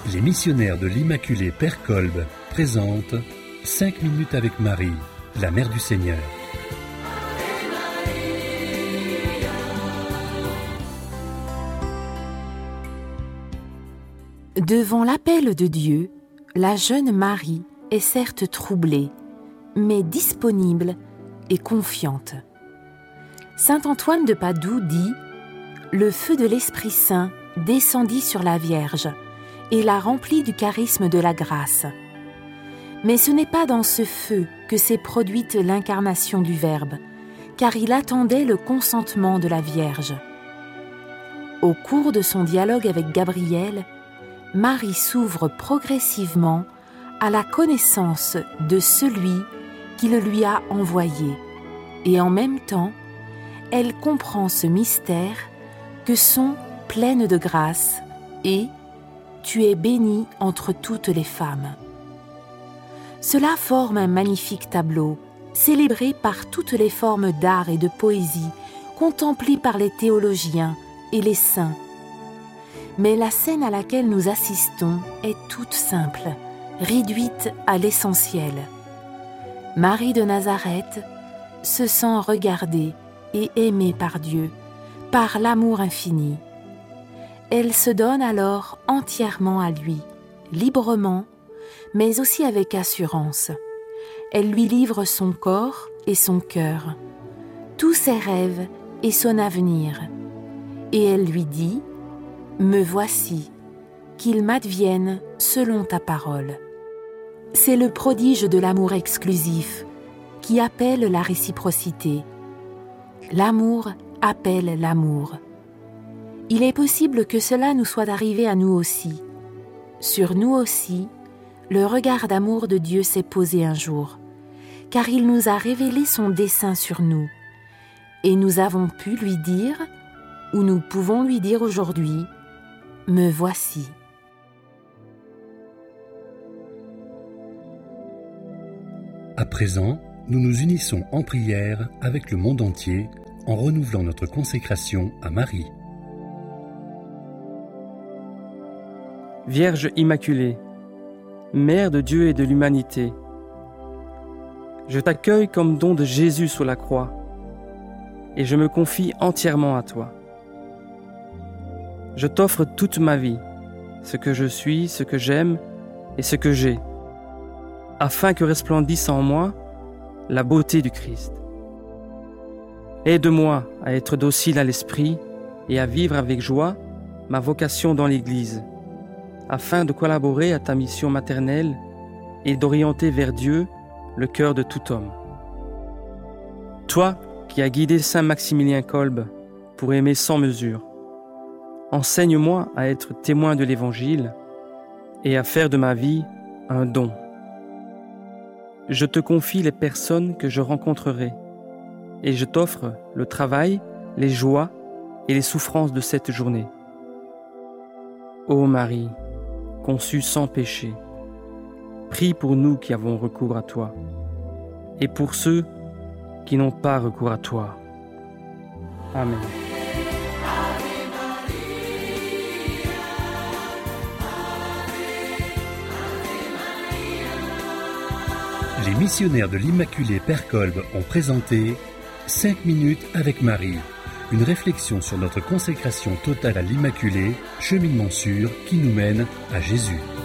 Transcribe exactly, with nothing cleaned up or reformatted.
Les missionnaires de l'Immaculée Père Kolb présentent cinq minutes avec Marie, la Mère du Seigneur. Devant l'appel de Dieu, la jeune Marie est certes troublée, mais disponible et confiante. Saint Antoine de Padoue dit « Le feu de l'Esprit Saint descendit sur la Vierge et la remplit du charisme de la grâce. » Mais ce n'est pas dans ce feu que s'est produite l'incarnation du Verbe, car il attendait le consentement de la Vierge. Au cours de son dialogue avec Gabriel, Marie s'ouvre progressivement à la connaissance de celui qui le lui a envoyé, et en même temps, elle comprend ce mystère que sont pleines de grâce et « Tu es bénie entre toutes les femmes ». Cela forme un magnifique tableau, célébré par toutes les formes d'art et de poésie, contemplé par les théologiens et les saints. Mais la scène à laquelle nous assistons est toute simple, réduite à l'essentiel. Marie de Nazareth se sent regardée et aimée par Dieu, par l'amour infini. Elle se donne alors entièrement à lui, librement, mais aussi avec assurance. Elle lui livre son corps et son cœur, tous ses rêves et son avenir. Et elle lui dit « Me voici, qu'il m'advienne selon ta parole ». C'est le prodige de l'amour exclusif qui appelle la réciprocité. L'amour appelle l'amour. Il est possible que cela nous soit arrivé à nous aussi. Sur nous aussi, le regard d'amour de Dieu s'est posé un jour, car il nous a révélé son dessein sur nous, et nous avons pu lui dire, ou nous pouvons lui dire aujourd'hui, « Me voici ». À présent, nous nous unissons en prière avec le monde entier en renouvelant notre consécration à Marie. Vierge Immaculée, Mère de Dieu et de l'humanité, je t'accueille comme don de Jésus sur la croix et je me confie entièrement à toi. Je t'offre toute ma vie, ce que je suis, ce que j'aime et ce que j'ai, afin que resplendisse en moi la beauté du Christ. Aide-moi à être docile à l'esprit et à vivre avec joie ma vocation dans l'Église, afin de collaborer à ta mission maternelle et d'orienter vers Dieu le cœur de tout homme. Toi qui as guidé Saint Maximilien Kolb pour aimer sans mesure, enseigne-moi à être témoin de l'Évangile et à faire de ma vie un don. Je te confie les personnes que je rencontrerai et je t'offre le travail, les joies et les souffrances de cette journée. Ô Marie, conçue sans péché, prie pour nous qui avons recours à toi et pour ceux qui n'ont pas recours à toi. Amen. Les missionnaires de l'Immaculée Père Kolb ont présenté cinq minutes avec Marie, une réflexion sur notre consécration totale à l'Immaculée, cheminement sûr qui nous mène à Jésus.